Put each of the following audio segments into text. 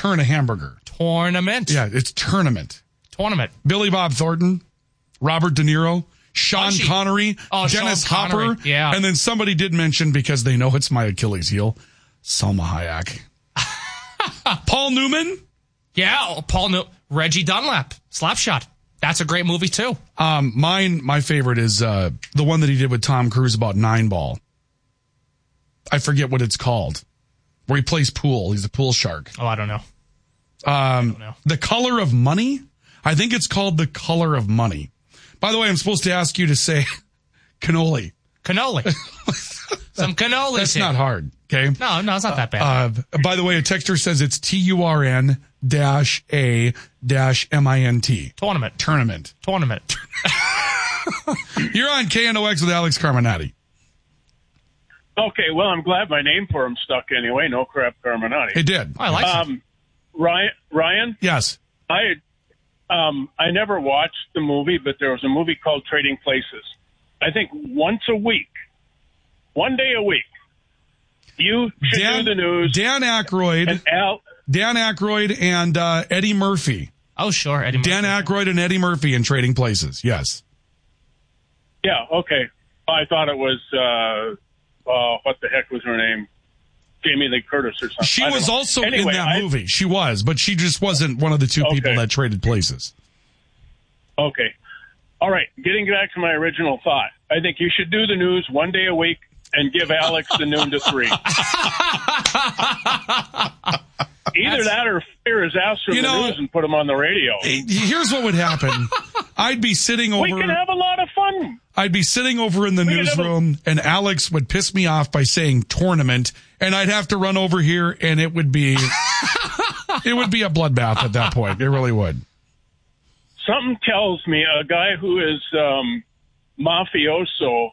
turn a hamburger. Tournament. Yeah, it's tournament. Tournament. Billy Bob Thornton, Robert De Niro, Sean Connery, Dennis Hopper. Yeah. And then somebody did mention, because they know it's my Achilles heel, Salma Hayek. Paul Newman. Yeah, Paul Newman. Reggie Dunlap. Slapshot. That's a great movie, too. My favorite is the one that he did with Tom Cruise about 9 Ball. I forget what it's called. Where he plays pool. He's a pool shark. Oh, I don't know. The Color of Money? I think it's called The Color of Money. By the way, I'm supposed to ask you to say cannoli. Cannoli. Some cannolis. That's not hard, okay? No, it's not that bad. By the way, a texter says it's TURN-A-MINT. Tournament. You're on KNOX with Alex Carminati. Okay, well, I'm glad my name for him stuck anyway. No crap, Carminati. It did. I like it. Ryan? Yes. I never watched the movie, but there was a movie called Trading Places. I think one day a week, you should do the news. Dan Aykroyd and Eddie Murphy. Oh, sure, Eddie Murphy. Dan Aykroyd and Eddie Murphy in Trading Places, yes. Yeah, okay. I thought it was, what the heck was her name? Jamie Lee Curtis or something. She was also in that movie. She was, but she just wasn't one of the two people that traded places. Okay. All right. Getting back to my original thought, I think you should do the news one day a week and give Alex the noon to 3. Either that or fire his ass from the news and put him on the radio. Here's what would happen. I'd be sitting over. We can have a lot of fun. I'd be sitting over in the newsroom, and Alex would piss me off by saying tournament, and I'd have to run over here, and it would be a bloodbath at that point. It really would. Something tells me a guy who is mafioso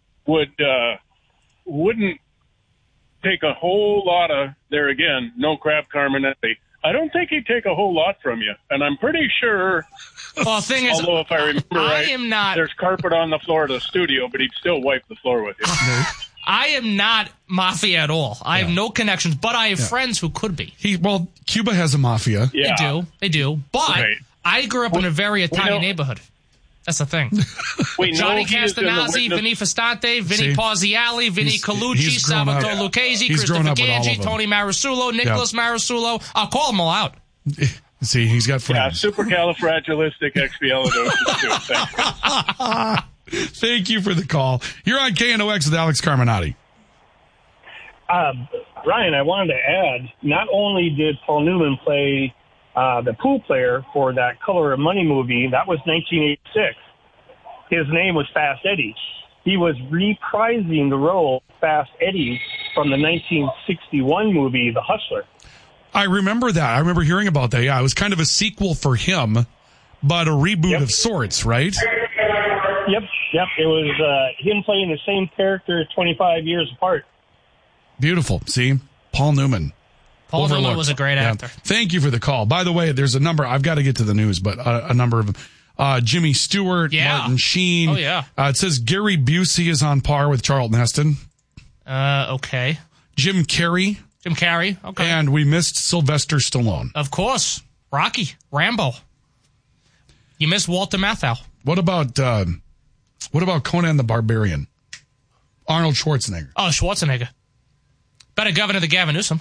wouldn't take a whole lot of, there again, no crap, Carminetti. I don't think he'd take a whole lot from you. And I'm pretty sure, well, the thing is, although if I remember right, there's carpet on the floor of the studio, but he'd still wipe the floor with you. I am not mafia at all. I have no connections, but I have friends who could be. Cuba has a mafia. Yeah. They do. But I grew up in a very Italian neighborhood. That's the thing. Johnny Castanazzi, Vinny Festante, Vinny Parziali, Vinny Colucci, Salvatore Lucchesi, Christopher Gangi, Tony Marasulo, Nicholas Marasulo. I'll call them all out. See, he's got friends. Yeah, supercalifragilisticexpialidocious. Thank you for the call. You're on KNOX with Alex Carminati. Ryan, I wanted to add, not only did Paul Newman play the pool player for that Color of Money movie, that was 1986. His name was Fast Eddie. He was reprising the role of Fast Eddie from the 1961 movie, The Hustler. I remember that. I remember hearing about that. Yeah, it was kind of a sequel for him, but a reboot of sorts, right? Yep. It was him playing the same character 25 years apart. Beautiful. See? Paul Newman. Paul Newman was a great actor. Thank you for the call. By the way, there's a number. I've got to get to the news, but a number of them. Jimmy Stewart, Martin Sheen. Oh, yeah. It says Gary Busey is on par with Charlton Heston. Okay. Jim Carrey. Okay. And we missed Sylvester Stallone. Of course. Rocky. Rambo. You missed Walter Matthau. What about Conan the Barbarian? Arnold Schwarzenegger. Oh, Schwarzenegger. Better governor than Gavin Newsom.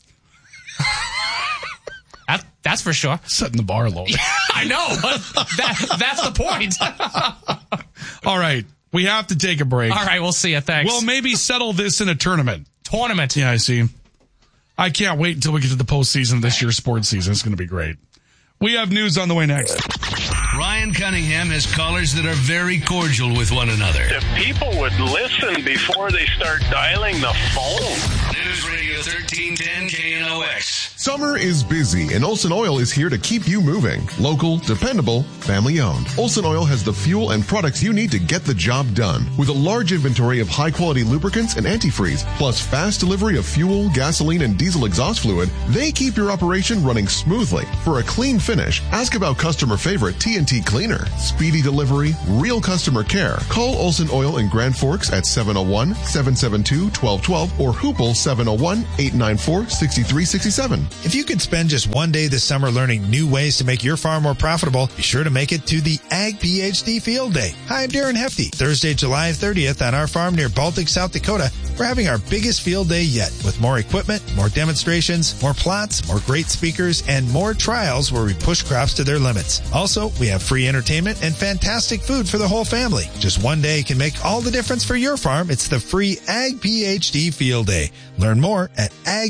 That's for sure. Setting the bar low. I know. That's the point. All right. We have to take a break. All right. We'll see you. Thanks. We'll maybe settle this in a tournament. Yeah, I see. I can't wait until we get to the postseason of this year's sports season. It's going to be great. We have news on the way next. Ryan Cunningham has callers that are very cordial with one another. If people would listen before they start dialing the phone. News Radio 1310 KNOX. Summer is busy, and Olsen Oil is here to keep you moving. Local, dependable, family-owned. Olsen Oil has the fuel and products you need to get the job done. With a large inventory of high-quality lubricants and antifreeze, plus fast delivery of fuel, gasoline, and diesel exhaust fluid, they keep your operation running smoothly. For a clean finish, ask about customer favorite TNT Cleaner. Speedy delivery, real customer care. Call Olsen Oil in Grand Forks at 701-772-1212 or Hoople 701-894-6367. If you could spend just one day this summer learning new ways to make your farm more profitable, be sure to make it to the Ag PhD Field Day. Hi, I'm Darren Hefty. Thursday, July 30th on our farm near Baltic, South Dakota, we're having our biggest field day yet with more equipment, more demonstrations, more plots, more great speakers, and more trials where we push crops to their limits. Also, we have free entertainment and fantastic food for the whole family. Just one day can make all the difference for your farm. It's the free Ag PhD Field Day. Learn more at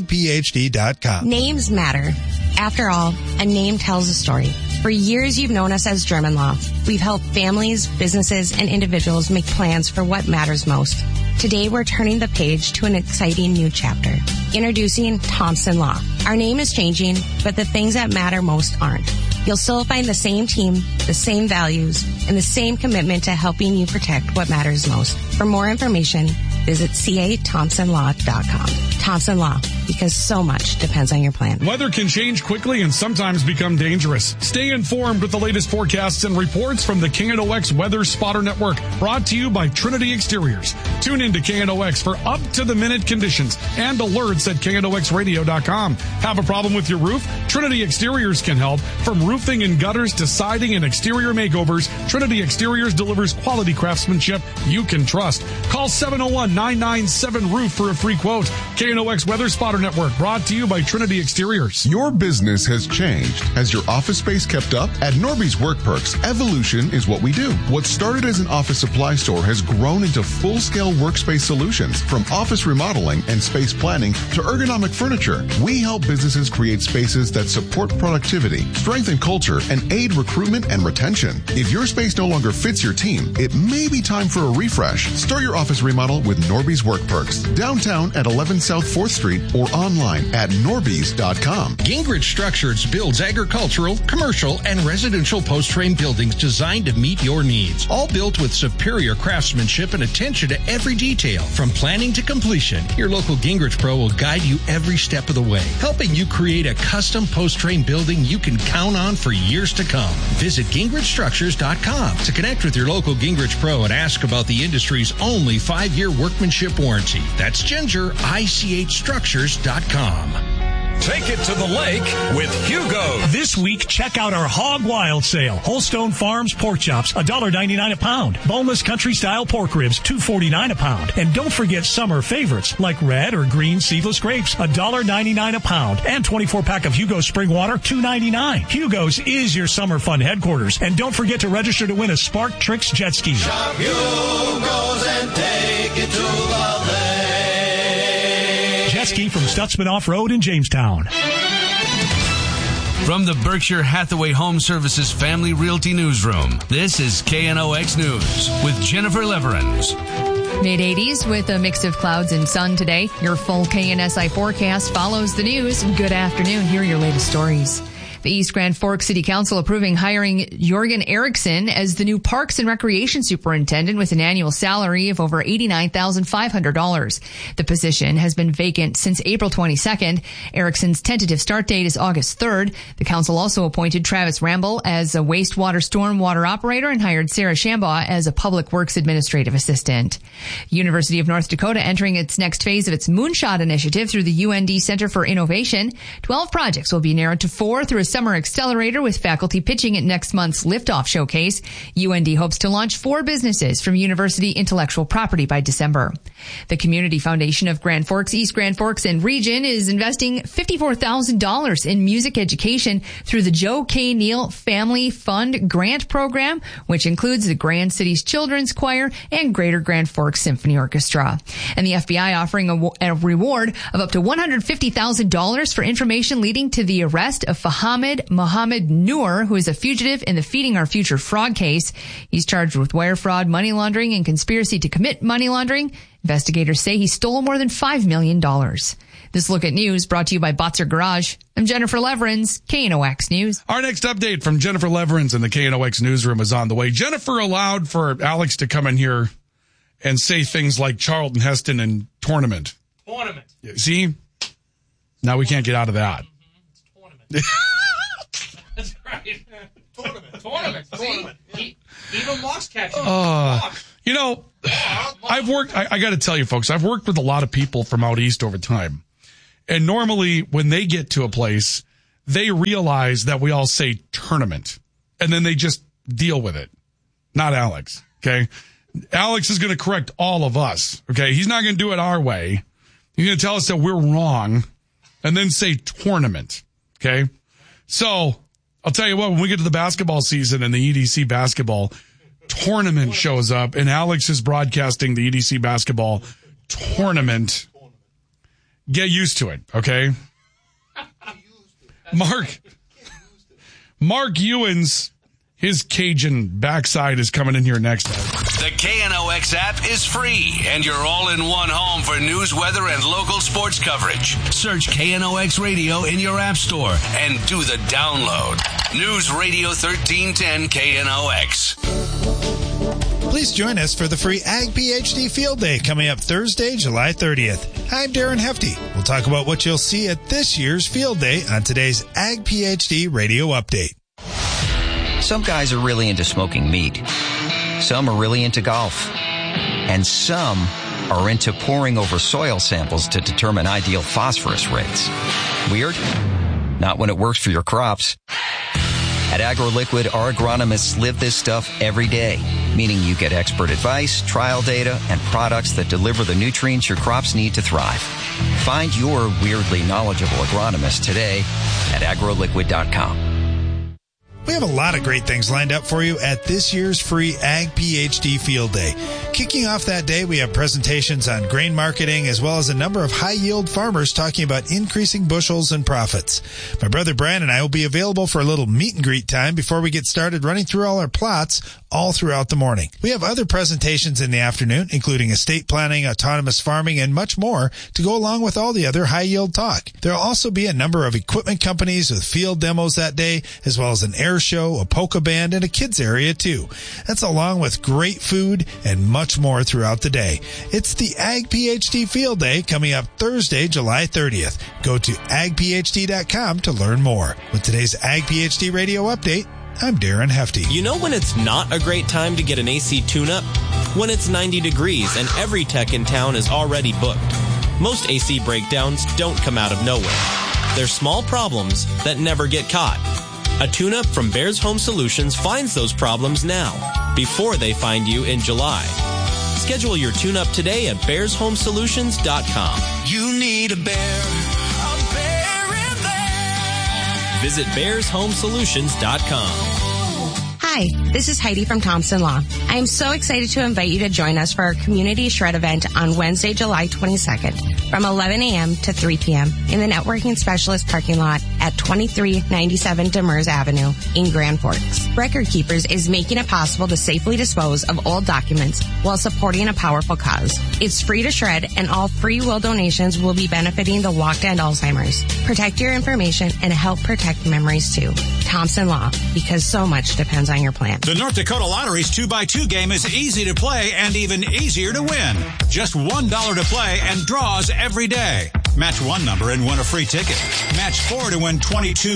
agphd.com. Names matter. After all, a name tells a story. For years, you've known us as German Law. We've helped families, businesses, and individuals make plans for what matters most. Today, we're turning the page to an exciting new chapter. Introducing Thompson Law. Our name is changing, but the things that matter most aren't. You'll still find the same team, the same values, and the same commitment to helping you protect what matters most. For more information, visit cathompsonlaw.com. Thompson Law, because so much depends on your plan. Weather can change quickly and sometimes become dangerous. Stay informed with the latest forecasts and reports from the KNOX Weather Spotter Network, brought to you by Trinity Exteriors. Tune in to KNOX for up-to-the-minute conditions and alerts at knoxradio.com. Have a problem with your roof? Trinity Exteriors can help. From roofing and gutters to siding and exterior makeovers, Trinity Exteriors delivers quality craftsmanship you can trust. Call 701-997-ROOF for a free quote. KNOX Weather Spotter Network, brought to you by Trinity Exteriors. Your business has changed. Has your office space kept up? At Norby's Work Perks, evolution is what we do. What started as an office supply store has grown into full-scale workspace solutions. From office remodeling and space planning to ergonomic furniture, we help businesses create spaces that support productivity, strengthen culture, and aid recruitment and retention. If your space no longer fits your team, it may be time for a refresh. Start your office remodel with Norby's Work Perks. Downtown at 11 South 4th Street or online at norbys.com. Gingrich Structures builds agricultural, commercial, and residential post-frame buildings designed to meet your needs. All built with superior craftsmanship and attention to every detail. From planning to completion, your local Gingrich Pro will guide you every step of the way, helping you create a custom post-frame building you can count on for years to come. Visit GingrichStructures.com to connect with your local Gingrich Pro and ask about the industry's only 5-year workmanship warranty. That's GingerICHStructures.com. Take it to the lake with Hugo. This week, check out our Hog Wild sale. Holstone Farms pork chops, $1.99 a pound. Boneless country-style pork ribs, $2.49 a pound. And don't forget summer favorites like red or green seedless grapes, $1.99 a pound. And 24-pack of Hugo's Spring Water, $2.99. Hugo's is your summer fun headquarters. And don't forget to register to win a Spark Tricks jet ski. Shop Hugo's and take it to the lake. Jet ski from Stutzman Off-Road in Jamestown. From the Berkshire Hathaway Home Services Family Realty Newsroom, this is KNOX News with Jennifer Leverins. Mid-80s with a mix of clouds and sun today. Your full KNSI forecast follows the news. Good afternoon. Here are your latest stories. The East Grand Forks City Council approving hiring Jorgen Eriksson as the new Parks and Recreation Superintendent with an annual salary of over $89,500. The position has been vacant since April 22nd. Eriksson's tentative start date is August 3rd. The council also appointed Travis Ramble as a wastewater stormwater operator and hired Sarah Shambaugh as a public works administrative assistant. University of North Dakota entering its next phase of its Moonshot initiative through the UND Center for Innovation. 12 projects will be narrowed to 4 through a summer accelerator with faculty pitching at next month's Liftoff Showcase. UND hopes to launch 4 businesses from university intellectual property by December. The Community Foundation of Grand Forks, East Grand Forks, and region is investing $54,000 in music education through the Joe K. Neal Family Fund Grant Program, which includes the Grand Cities Children's Choir and Greater Grand Forks Symphony Orchestra. And the FBI offering a reward of up to $150,000 for information leading to the arrest of Mohammed Noor, who is a fugitive in the Feeding Our Future fraud case. He's charged with wire fraud, money laundering, and conspiracy to commit money laundering. Investigators say he stole more than $5 million. This look at news brought to you by Botzer Garage. I'm Jennifer Leverins, KNOX News. Our next update from Jennifer Leverins in the KNOX newsroom is on the way. Jennifer allowed for Alex to come in here and say things like Charlton Heston and tournament. Tournament. See? Now we can't get out of that. It's tournament. That's right. Tournament. See? Even Moss catching. You know, I've worked, I got to tell you folks, I've worked with a lot of people from out east over time. And normally when they get to a place, they realize that we all say tournament. And then they just deal with it. Not Alex. Okay. Alex is going to correct all of us. Okay. He's not going to do it our way. He's going to tell us that we're wrong and then say tournament. Okay. So I'll tell you what, when we get to the basketball season and the EDC basketball tournament shows up and Alex is broadcasting the EDC basketball tournament, get used to it. Okay. Mark Ewens, his Cajun backside is coming in here next. The KNOX app is free, and you're all in one home for news, weather, and local sports coverage. Search KNOX Radio in your app store and do the download. News Radio 1310 KNOX. Please join us for the free Ag PhD Field Day coming up Thursday, July 30th. I'm Darren Hefty. We'll talk about what you'll see at this year's Field Day on today's Ag PhD Radio Update. Some guys are really into smoking meat. Some are really into golf. And some are into poring over soil samples to determine ideal phosphorus rates. Weird? Not when it works for your crops. At AgroLiquid, our agronomists live this stuff every day, meaning you get expert advice, trial data, and products that deliver the nutrients your crops need to thrive. Find your weirdly knowledgeable agronomist today at agroliquid.com. We have a lot of great things lined up for you at this year's free Ag PhD Field Day. Kicking off that day, we have presentations on grain marketing as well as a number of high-yield farmers talking about increasing bushels and profits. My brother Brian and I will be available for a little meet and greet time before we get started running through all our plots all throughout the morning. We have other presentations in the afternoon, including estate planning, autonomous farming, and much more to go along with all the other high-yield talk. There will also be a number of equipment companies with field demos that day, as well as an air show, a polka band, and a kids area too. That's along with great food and much more throughout the day. It's the Ag PhD Field Day coming up Thursday, July 30th. Go to agphd.com to learn more. With today's Ag PhD Radio Update, I'm Darren Hefty. You know when it's not a great time to get an AC tune-up? When it's 90 degrees and every tech in town is already booked. Most AC breakdowns don't come out of nowhere. They're small problems that never get caught. A tune-up from Bears Home Solutions finds those problems now, before they find you in July. Schedule your tune-up today at bearshomesolutions.com. You need a bear in there. Visit bearshomesolutions.com. Hi, this is Heidi from Thompson Law. I am so excited to invite you to join us for our Community Shred event on Wednesday, July 22nd from 11 a.m. to 3 p.m. in the Networking Specialist parking lot at 2397 Demers Avenue in Grand Forks. Record Keepers is making it possible to safely dispose of old documents while supporting a powerful cause. It's free to shred, and all free will donations will be benefiting the Walk to End Alzheimer's. Protect your information and help protect memories too. Thompson Law, because so much depends on your plan. The North Dakota Lottery's 2x2 game is easy to play and even easier to win. Just $1 to play and draws every day. Match one number and win a free ticket. Match 4 to win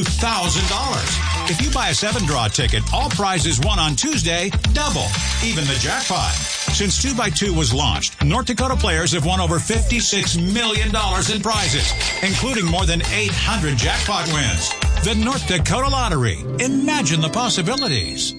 $22,000. If you buy a 7-draw ticket, all prizes won on Tuesday double, even the jackpot. Since 2x2 was launched, North Dakota players have won over $56 million in prizes, including more than 800 jackpot wins. The North Dakota Lottery. Imagine the possibilities.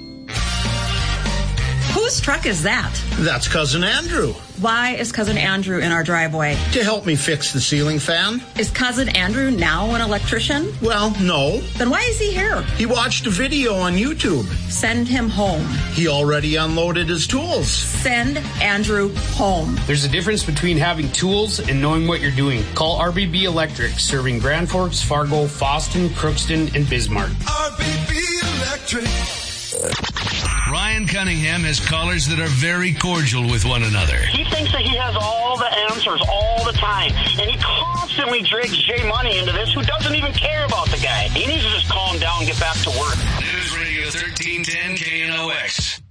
Whose truck is that? That's Cousin Andrew. Why is Cousin Andrew in our driveway? To help me fix the ceiling fan. Is Cousin Andrew now an electrician? Well, no. Then why is he here? He watched a video on YouTube. Send him home. He already unloaded his tools. Send Andrew home. There's a difference between having tools and knowing what you're doing. Call RBB Electric, serving Grand Forks, Fargo, Fosston, Crookston, and Bismarck. RBB Electric. Ryan Cunningham has callers that are very cordial with one another. He thinks that he has all the answers all the time, and he constantly drags Jay Money into this, who doesn't even care about the guy. He needs to just calm down and get back to work. News Radio 1310 KNOX.